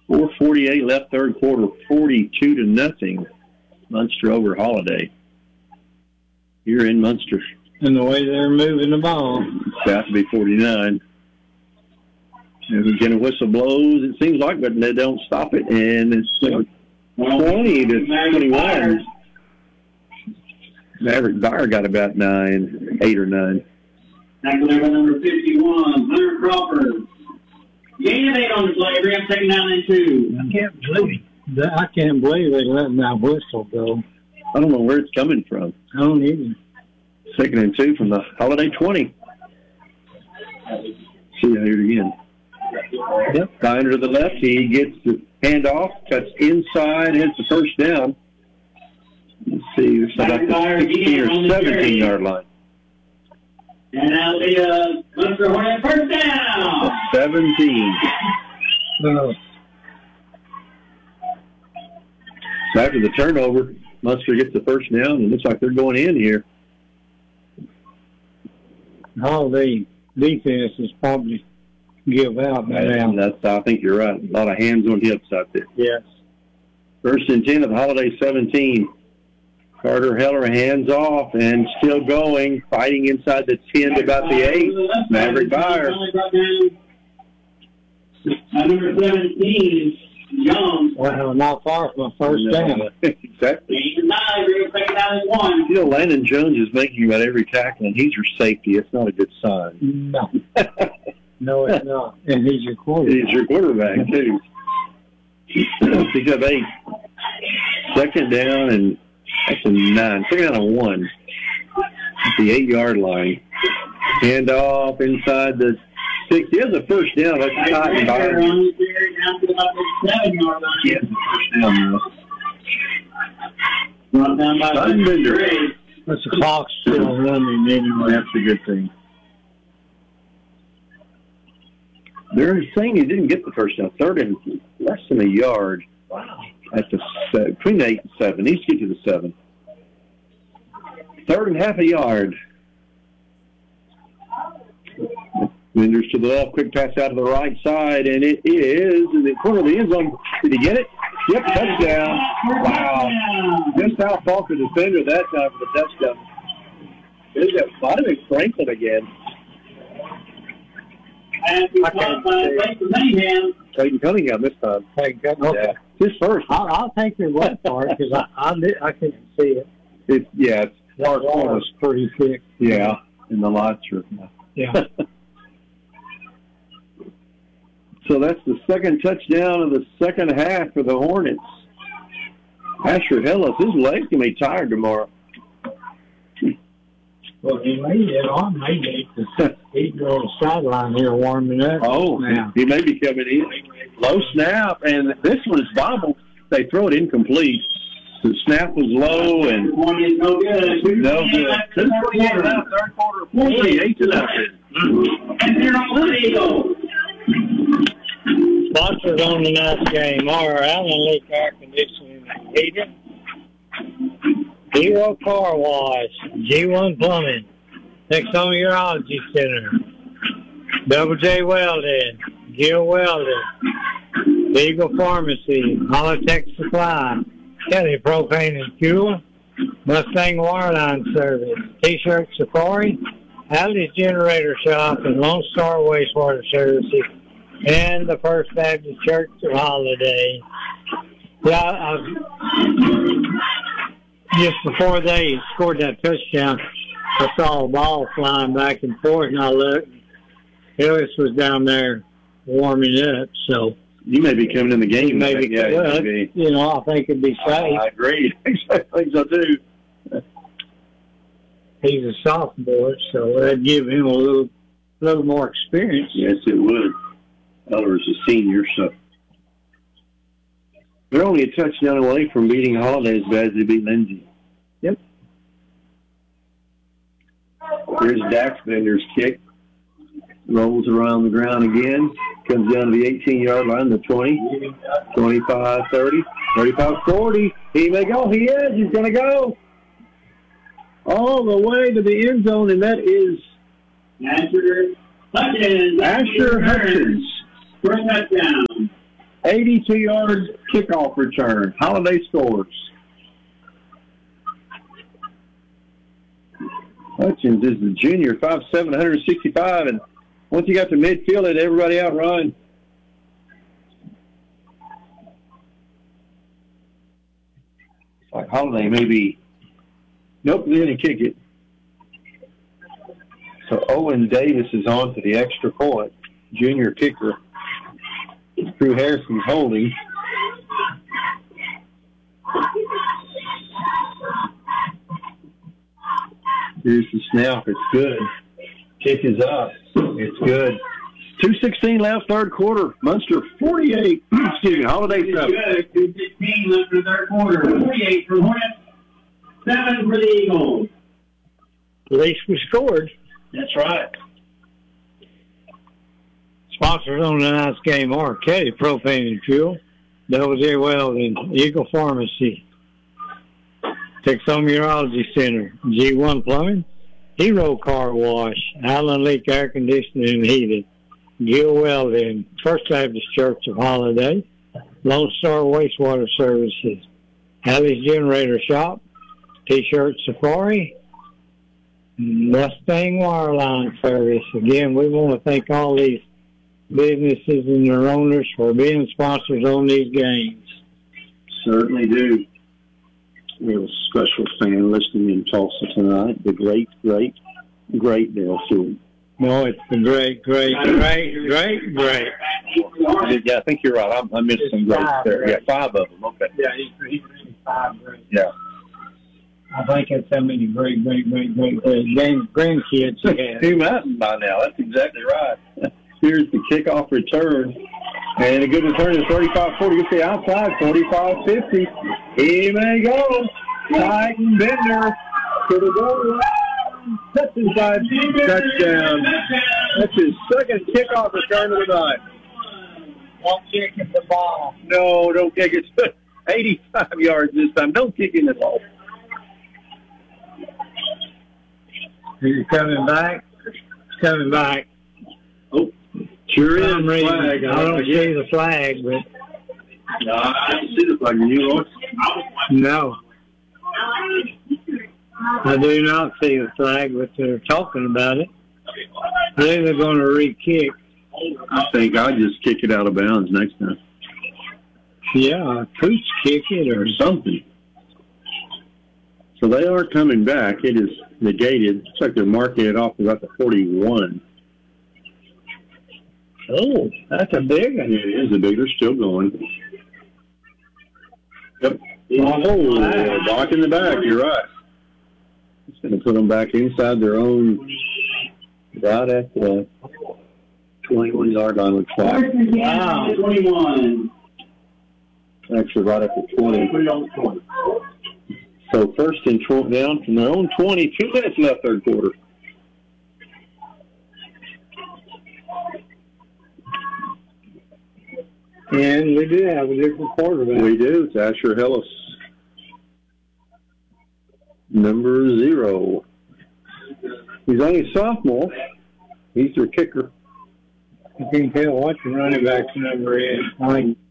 4:48 left, third quarter, 42-0. Munster over Holiday. Here in Munster. And the way they're moving the ball. It's about to be 49. And again, a whistle blows, it seems like, but they don't stop it. And it's 20-21. Maverick Dyer got about 8 or 9. Tackle there by number 51, Hunter Crawford. Gain of 8 on the play. Graham taking down and 2. I can't believe they letting that whistle go. I don't know where it's coming from. I don't either. 2nd and 2 from the Holiday 20. See you here again. Yep. Binder to the left. He gets the handoff, cuts inside, hits the first down. Let's see, it's about the 16 or 17-yard line. And that'll be Munster Hornet first down. 17. So after the turnover, Munster gets the first down, and it looks like they're going in here. Holiday defense is probably give out now. I think you're right. A lot of hands on hips out there. Yes. 1st and 10 of the Holiday 17. Carter Heller hands off and still going, fighting inside the 10 to about the 8. Maverick Dyer. Number 17, Young. Well, not far from a first down. Exactly. 9, second down and 1. You know, Landon Jones is making about every tackle, and he's your safety. It's not a good sign. No. No, it's not. And he's your quarterback. He's your quarterback, too. Pick up 8. 2nd down, and that's a 9. 2nd down and 1. At the 8-yard line. Hand off inside the 6. He has a first down. That's tight and down to about the 7-yard line. Yeah, first down now. Brought down by Unbender. That's the clock still running anyway. That's a good thing. They're saying he didn't get the first down. 3rd and less than a yard. Wow. At the between the 8 and 7. Needs to get to the 7. 3rd and half a yard. Winders to the left. Quick pass out to the right side, and it is in the corner of the end zone. Did he get it? Yep, touchdown. Wow. Just how far the defender that time for the touchdown. It might have been Franklin again. Clayton Cunningham this time. Okay. Yeah. His first. I'll take your word for it because I couldn't see it. It's That wall was pretty thick. Yeah, and the lights are. Yeah. So that's the second touchdown of the second half for the Hornets. Asher Hillis, his legs can be tired tomorrow. Well, he made it on Monday. He's on the sideline here warming up. Oh, now. He may be coming in. Low snap, and this one is bobbled. They throw it incomplete. The snap was low, and one is no good. No good. Third quarter, 48-0. And they're on the Eagles. Sponsors on the nice game are Allen Lake Air Conditioning and Heating, Hero Car Wash, G1 Plumbing, Texomeurology Center, Double J Welding, Gill Welding, Eagle Pharmacy, Holotech Supply, Kelly Propane and Fuel, Mustang Wireline Service, T-Shirt Safari, Alley's Generator Shop, and Lone Star Wastewater Services, and the First Baptist Church of Holiday. Yeah, just before they scored that touchdown, I saw a ball flying back and forth, and I looked. Hillis was down there warming up, so. You may be coming in the game. Maybe, yeah, well, you know, I think it'd be safe. I agree. I think so, too. He's a sophomore, so that'd give him a little more experience. Yes, it would. Eller's a senior, so. They're only a touchdown away from beating Holiday as bad as they beat Lindsay. Yep. Here's Dax Bender's kick. Rolls around the ground again. Comes down to the 18-yard line, the 20, 25, 30, 35, 40. He may go. He is. He's going to go all the way to the end zone, and that is Asher Hutchins. Asher Hutchins. First touchdown. 82-yard kickoff return. Holiday scores. Hutchins is the junior, 5'7", 165, and once he got to midfield, let everybody outrun. It's like Holiday maybe. Nope, they didn't kick it. So Owen Davis is on to the extra point. Junior kicker. Drew Harrison's holding. Here's the snap. It's good. Kick is up. It's good. 2:16 left, third quarter. Munster 48. Excuse me, Holiday 7. 2:16 left in the third quarter. 48 for Hornets. 7 for the Eagles. At least we scored. That's right. Sponsors on tonight's game are Caddy Propane and Fuel, Double J Welding, Eagle Pharmacy, Texomeurology Center, G1 Plumbing, Hero Car Wash, Allen Leak Air Conditioning and Heating, Gill Welding, First Baptist Church of Holiday, Lone Star Wastewater Services, Allie's Generator Shop, T-Shirt Safari, Mustang Wireline Service. Again, we want to thank all these businesses and their owners for being sponsors on these games. Certainly do. We have a special fan listening in Tulsa tonight, the great Dale Stewart. No, it's the great. Yeah, I think you're right. I missed some greats there. Right? Yeah, 5 of them. Okay. Yeah, he's really 5 great. Yeah. I think that's how many great grandkids he has. Two mountain by now. That's exactly right. Here's the kickoff return. And a good return is 35-40. Gets the outside, 45-50. He may go. Titan Bender to the goal line. That's inside. Touchdown. That's his second kickoff return of the night. Don't kick at the ball. No, don't kick it. 85 yards this time. Don't kick in the ball. He's coming back. Coming back. Oh, sure is. Flag. I don't see the flag, but no, I don't see the flag. You look? no. I do not see the flag, but they're talking about it. I think they're going to re-kick. I think I'll just kick it out of bounds next time. Yeah, Cooch kick it or something. So they are coming back. It is negated. Looks like they're marking it off about the 41. Oh, that's a big one. Yeah, it is a big. They're still going. Yep. Oh, block in the back. You're right. It's going to put them back inside their own, right at the 21-yard line. Looks like. Wow. 21. Actually, right at the 20. So first and 12 down from their own 20. 2 minutes left, third quarter. And we do have a different quarterback. We do. It's Asher Hillis. Number 0. He's only a sophomore. He's their kicker. You can tell what your running back's number is. I think